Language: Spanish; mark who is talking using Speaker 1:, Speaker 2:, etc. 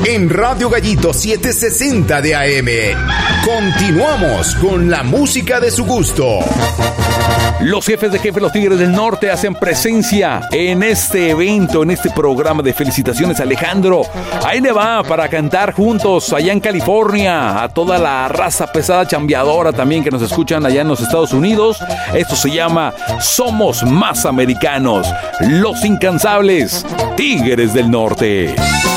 Speaker 1: en Radio Gallito 760 de AM. Continuamos con la música de su gusto.
Speaker 2: Los jefes de jefe, los Tigres del Norte, hacen presencia en este evento, en este programa de felicitaciones, Alejandro. Ahí le va para cantar juntos allá en California, a toda la raza pesada chambeadora también que nos escuchan allá en los Estados Unidos. Esto se llama Somos Más Americanos, los incansables Tigres del Norte.